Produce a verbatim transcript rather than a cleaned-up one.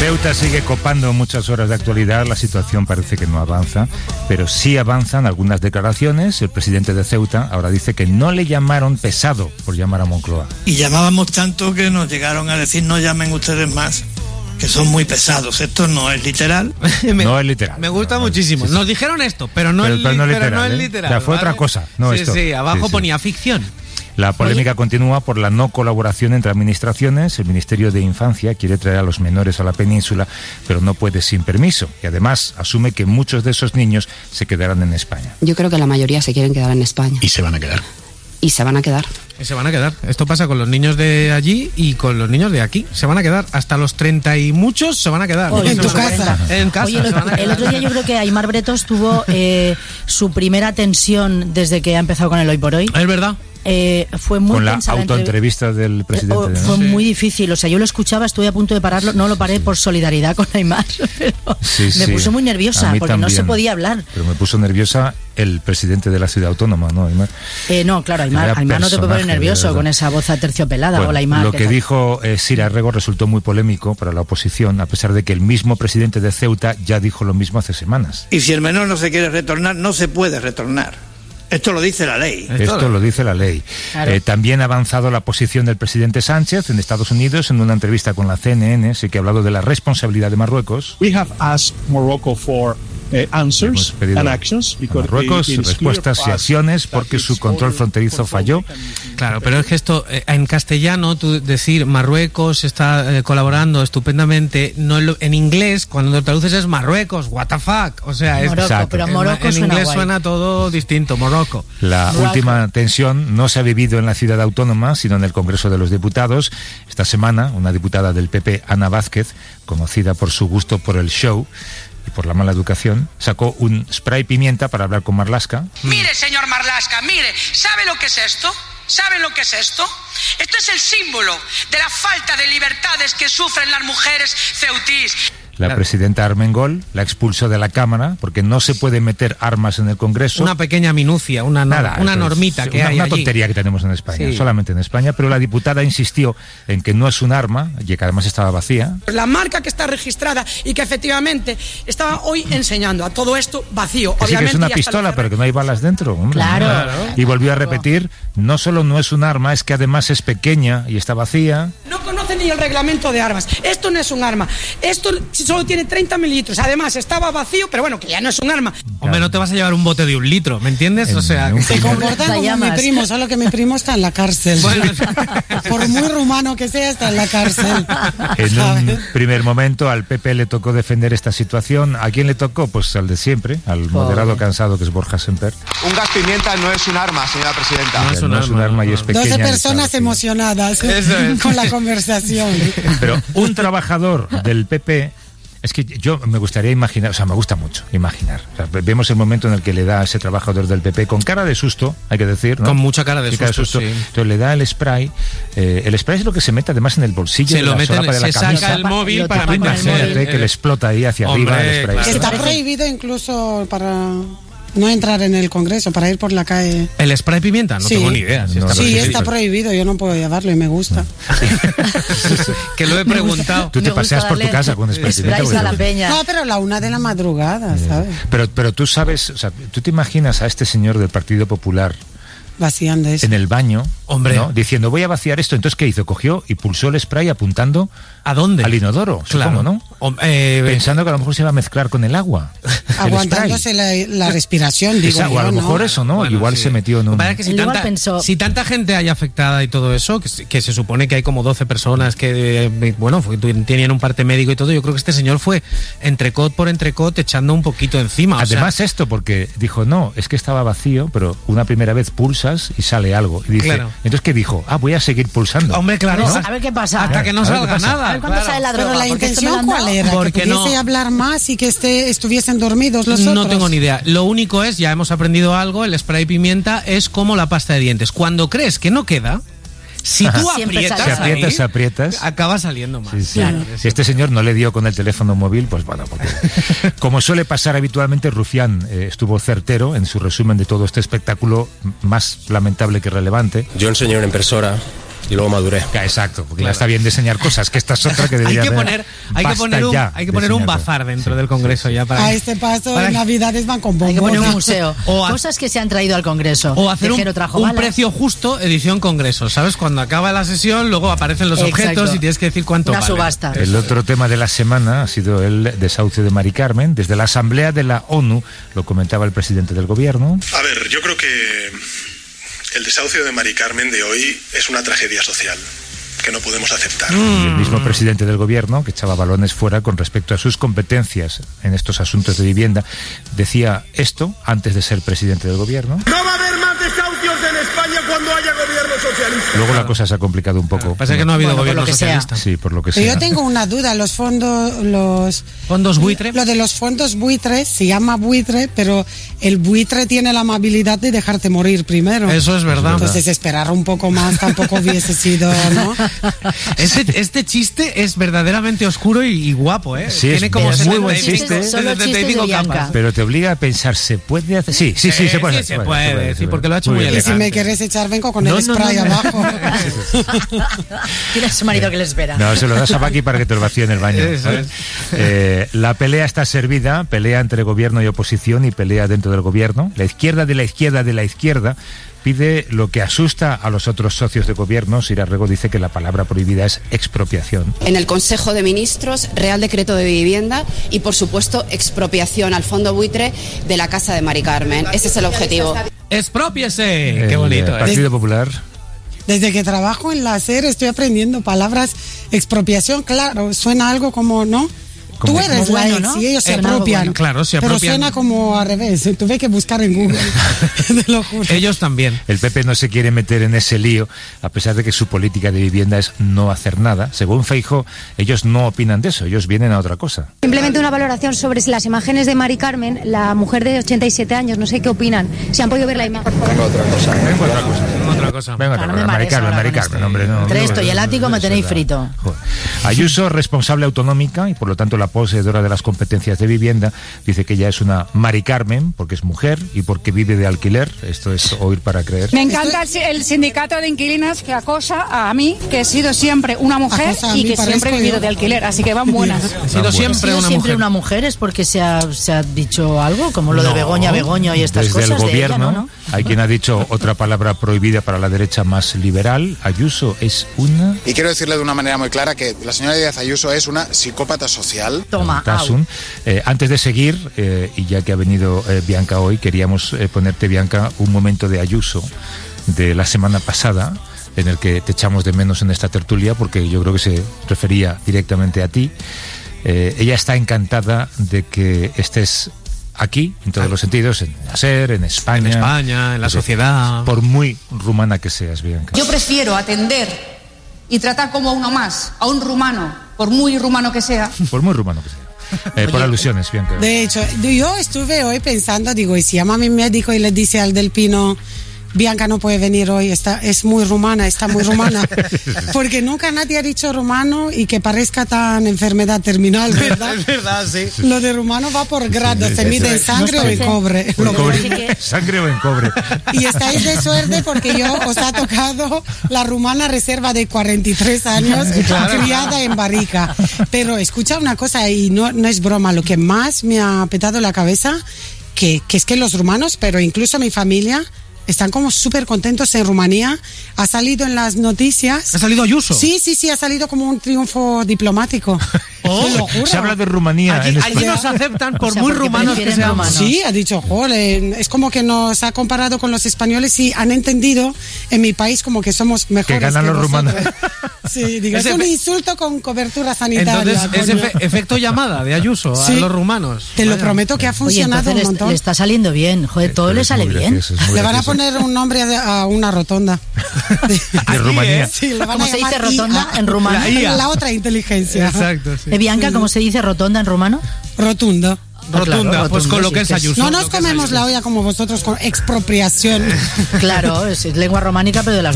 Ceuta sigue copando muchas horas de actualidad, la situación parece que no avanza, pero sí avanzan algunas declaraciones. El presidente de Ceuta ahora dice que no le llamaron pesado por llamar a Moncloa. Y llamábamos tanto que nos llegaron a decir no llamen ustedes más, que son muy pesados. Esto no es literal. me, no es literal. Me gusta no, muchísimo. Sí, sí. Nos dijeron esto, pero no, pero, es, pero no literal. Pero no ¿eh? es literal. O sea, fue ¿vale? otra cosa. No sí, esto. sí, abajo sí, ponía sí. ficción. La polémica Oye. continúa por la no colaboración entre administraciones. El Ministerio de Infancia quiere traer a los menores a la península, pero no puede sin permiso. Y además asume que muchos de esos niños se quedarán en España. Yo creo que la mayoría se quieren quedar en España. Y se van a quedar. Y se van a quedar. Y se van a quedar. Esto pasa con los niños de allí y con los niños de aquí. Se van a quedar. Hasta los treinta y muchos se van a quedar. Oye, en tu casa. En casa. Oye, el, otro, el otro día yo creo que Aimar Bretos tuvo eh, su primera tensión desde que ha empezado con el Hoy por Hoy. Es verdad. Eh, fue muy con la tensa autoentrevista del presidente. Eh, oh, ¿no? fue sí. muy difícil, o sea, yo lo escuchaba, estuve a punto de pararlo, no lo paré por solidaridad con Aimar, pero sí, me sí. puso muy nerviosa porque también. no se podía hablar. Pero me puso nerviosa el presidente de la ciudad autónoma, ¿no, Aimar? Eh, no, claro, Aimar, Aimar no te puede poner nervioso con esa voz aterciopelada. Bueno, Hola, Aimar. lo que tal? dijo eh, Sir Arrego resultó muy polémico para la oposición, a pesar de que el mismo presidente de Ceuta ya dijo lo mismo hace semanas. Y si el menor no se quiere retornar, no se puede retornar. Esto lo dice la ley. Esto, Esto lo dice la ley. Claro. Eh, también ha avanzado la posición del presidente Sánchez en Estados Unidos en una entrevista con la C N N, sí que ha hablado de la responsabilidad de Marruecos. We have asked Morocco for uh, answers and actions because Marruecos it, it respuestas y acciones porque su control fronterizo falló. Claro, pero es que esto eh, en castellano tú decir Marruecos está eh, colaborando estupendamente, no lo, en inglés cuando lo traduces es Marruecos, what the fuck, o sea, es Morocco, pero Morocco en, en suena inglés guay. Suena todo distinto, Morocco. La Morocco. última tensión no se ha vivido en la ciudad autónoma, sino en el Congreso de los Diputados. Esta semana, una diputada del P P, Ana Vázquez, conocida por su gusto por el show y por la mala educación, sacó un spray pimienta para hablar con Marlaska. Mire, señor Marlaska, mire, ¿sabe lo que es esto? ¿Saben lo que es esto? Esto es el símbolo de la falta de libertades que sufren las mujeres ceutís. La presidenta Armengol la expulsó de la Cámara porque no se puede meter armas en el Congreso. Una pequeña minucia, una, no, Nada, una es, normita que una, hay Una allí. tontería que tenemos en España, sí. solamente en España, pero la diputada insistió en que no es un arma y que además estaba vacía. La marca que está registrada y que efectivamente estaba hoy enseñando a todo esto vacío. Que sí que es una pistola, pero que no hay balas dentro. Hombre, claro. claro. Y volvió a repetir, no solo no es un arma, es que además es pequeña y está vacía. No conoce ni el reglamento de armas. Esto no es un arma. Esto solo tiene treinta mililitros. Además, estaba vacío, pero bueno, que ya no es un arma. Hombre, no te vas a llevar un bote de un litro, ¿me entiendes? En o sea, un Se comportan como Mi primo, solo que mi primo está en la cárcel. Bueno. Por muy rumano que sea, está en la cárcel. En un primer momento al P P le tocó defender esta situación. ¿A quién le tocó? Pues al de siempre, al moderado cansado que es Borja Semper. Un gas pimienta no es un arma, señora presidenta. No es un no arma, es un arma y no. es pequeña. doce personas emocionadas es. con la conversación. Pero un trabajador del P P... Es que yo me gustaría imaginar, o sea, me gusta mucho imaginar. O sea, vemos el momento en el que le da a ese trabajador del P P con cara de susto, hay que decir, ¿no? Con mucha cara de Sí, susto, susto. sí. Entonces le da el spray. Eh, el spray es lo que se mete además en el bolsillo Se de lo la mete, solapa de la se camisa. saca el móvil Lo para tapa con el meterse. móvil. Fíjate que le explota ahí hacia Hombre, arriba el spray. claro. Está prohibido incluso para no entrar en el Congreso, para ir por la calle. ¿El spray pimienta? No Sí. tengo ni idea. Si No, está Sí, prohibido. está prohibido, yo no puedo llevarlo y me gusta. Que lo he preguntado. Tú te Me gusta paseas por tu darle casa con spray pimienta, sprays a la porque- peña. No, pero a la una de la madrugada, ¿sabes? Pero, pero tú sabes, o sea, tú te imaginas a este señor del Partido Popular Vaciando eso. en el baño, Hombre. ¿no? Diciendo, voy a vaciar esto. Entonces, ¿qué hizo? Cogió y pulsó el spray apuntando ¿A dónde? al inodoro, Claro. supongo, ¿no? Hom- eh, Pensando que a lo mejor se iba a mezclar con el agua. el Aguantándose spray. la, la respiración, digo Esa- o a lo yo, mejor ¿no? eso, ¿no? Bueno, Igual sí. se metió en Lo un... que pasa es que si Él igual tanta, pensó- si tanta gente hay afectada y todo eso, que, se- que se supone que hay como doce personas que, eh, bueno, fue- tu- tenían un parte médico y todo, yo creo que este señor fue entrecot por entrecot echando un poquito encima. o Además sea, esto, porque dijo, no, es que estaba vacío, pero una primera vez pulsas y sale algo. Y dice, Claro. entonces, ¿qué dijo? Ah, voy a seguir pulsando. hombre, claro, A ver, ¿no? a ver qué pasa. Hasta que no A ver qué salga pasa. nada. A ver cuándo claro. sale la droga. Pero la porque esto me lo intención, han ¿cuál dado. era? Porque Que pudiese no- hablar más y que esté, estuviesen dormidos los otros. No tengo ni idea. Lo único es, ya hemos aprendido algo, el spray pimienta es como la pasta de dientes. Cuando crees que no queda, si tú Siempre aprietas, sale. Si aprietas, ahí, aprietas. acaba saliendo más. Sí, sí. Claro. Si este señor no le dio con el teléfono móvil, pues bueno, porque como suele pasar habitualmente, Rufián eh, estuvo certero en su resumen de todo este espectáculo más lamentable que relevante. Yo enseño una impresora y luego maduré. Exacto, porque claro. Ya está bien de enseñar cosas, que esta es otra que debería hay que poner, hay que poner un, hay que poner un bazar dentro sí, del Congreso sí, ya para a este paso para en Navidades van con bombos. Hay que poner un museo, o a, cosas que se han traído al Congreso. O hacer un, un precio justo edición Congreso, ¿sabes? Cuando acaba la sesión luego aparecen los Exacto. objetos y tienes que decir cuánto Una vale. subasta. El otro tema de la semana ha sido el desahucio de Mari Carmen. Desde la Asamblea de la ONU lo comentaba el presidente del gobierno. A ver, yo creo que el desahucio de Mari Carmen de hoy es una tragedia social que no podemos aceptar. Mm. El mismo presidente del gobierno, que echaba balones fuera con respecto a sus competencias en estos asuntos de vivienda, decía esto antes de ser presidente del gobierno. No va a haber más desahucios en España cuando haya gobierno socialista. Luego la cosa se ha complicado un poco. Claro, pasa que no ha habido bueno, gobierno socialista. Sea. Sí, por lo que Pero sea. yo tengo una duda, los fondos, los fondos buitre. Lo de los fondos buitre se llama buitre, pero el buitre tiene la amabilidad de dejarte morir primero. Eso es verdad. Entonces esperar un poco más tampoco hubiese sido, ¿no? Este, este chiste es verdaderamente oscuro y, y guapo, ¿eh? Sí, tiene es como muy buen chiste. setenta y cinco capas. Pero te obliga a pensar, ¿se puede hacer? Sí, sí, sí, eh, se puede. Sí, se puede, se puede, sí, porque lo ha hecho muy, muy elegante. Y si me quieres echar, vengo con no, el no, spray no, no. abajo. Tienes a su marido que le espera. No, se lo das a Paqui para que te lo vacíe en el baño. Eso es. eh, la pelea está servida, pelea entre gobierno y oposición y pelea dentro del gobierno. La izquierda de la izquierda de la izquierda pide lo que asusta a los otros socios de gobierno. Sira Rego dice que la palabra prohibida es expropiación. En el Consejo de Ministros, Real Decreto de Vivienda y, por supuesto, expropiación al fondo buitre de la casa de Mari Carmen. Ese es el objetivo. ¡Expropiese! El, ¡Qué bonito! El Partido ¿eh? Popular. Desde que trabajo en la SER estoy aprendiendo palabras. Expropiación, claro, suena algo como, ¿no? Tú eres como la bueno, ex ¿no? y ellos se Eh, apropian. bueno, claro, se apropian. Pero suena como al revés. Tuve que buscar en Google. Te lo juro. Ellos también. El P P no se quiere meter en ese lío, a pesar de que su política de vivienda es no hacer nada. Según Feijóo, ellos no opinan de eso, ellos vienen a otra cosa. Simplemente una valoración sobre las imágenes de Mari Carmen, la mujer de ochenta y siete años, no sé qué opinan. Si han podido ver la imagen. Venga otra cosa. Venga otra cosa. Venga otra cosa. Venga otra cosa. Mari Carmen, Mari Carmen, hombre. No, Entre no, esto y el ático me tenéis frito. Joder. Ayuso, responsable autonómica y por lo tanto la poseedora de las competencias de vivienda, dice que ella es una Mari Carmen porque es mujer y porque vive de alquiler. Esto es oír para creer. Me encanta el sindicato de inquilinas que acosa a mí, que he sido siempre una mujer y que siempre he vivido yo. de alquiler, así que van buenas. He sido siempre una siempre mujer. una mujer es porque se ha, se ha dicho algo, como lo de No, Begoña, Begoño y estas desde cosas. el gobierno, de ella, ¿no? ¿no? hay quien ha dicho otra palabra prohibida para la derecha más liberal. Ayuso es una... Y quiero decirle de una manera muy clara que la señora Díaz Ayuso es una psicópata social. Toma, eh, Antes de seguir, eh, y ya que ha venido eh, Bianca hoy, queríamos eh, ponerte, Bianca, un momento de Ayuso de la semana pasada, en el que te echamos de menos en esta tertulia, porque yo creo que se refería directamente a ti. Eh, ella está encantada de que estés aquí, en todos los sentidos, en la SER, en España. En España, en la sociedad. Por muy rumana que seas, Bianca. Yo prefiero atender y tratar como a uno más, a un rumano, por muy rumano que sea. Por muy rumano que sea. Eh, por alusiones, Bianca. De hecho, yo estuve hoy pensando, digo, y si llama a mi médico y le dice al del Pino, Bianca no puede venir hoy, está, es muy rumana, está muy rumana. Porque nunca nadie ha dicho rumano y que parezca tan enfermedad terminal, ¿verdad? Es verdad, sí. Lo de rumano va por grado, se mide en sangre no o en cobre. Por cobre. Sangre o en cobre. Y estáis de suerte porque yo os ha tocado la rumana reserva de cuarenta y tres años, claro, criada en barrica. Pero escucha una cosa, y no, no es broma, lo que más me ha petado la cabeza, que, que es que los rumanos, pero incluso mi familia, están como súper contentos en Rumanía. Ha salido en las noticias. ¿Ha salido Ayuso? Sí, sí, sí, ha salido como un triunfo diplomático. Oh, te lo juro. Se habla de Rumanía. Allí, en allí nos aceptan por, o sea, muy rumanos que seamos. Sí, ha dicho, joder, es como que nos ha comparado con los españoles y han entendido en mi país como que somos mejores. Que ganan que los rumanos. Sí, digo, es un insulto con cobertura sanitaria. Entonces, es efe, efecto llamada de Ayuso sí, a los rumanos. Te Vaya. Lo prometo que ha funcionado. Oye, un montón. Le, le está saliendo bien, joder, todo le sale bien. Gracioso, le van a poner un nombre a, a una rotonda. De, de Rumanía. Sí, le van ¿Cómo a se dice rotonda rotonda en rumano? La, la otra inteligencia. Exacto, sí. ¿De Bianca, cómo se dice rotonda en rumano? Rotundo. Rotunda, claro, pues con lo que es Ayuso. No nos comemos la olla como vosotros con expropiación. Claro, es lengua románica, pero de las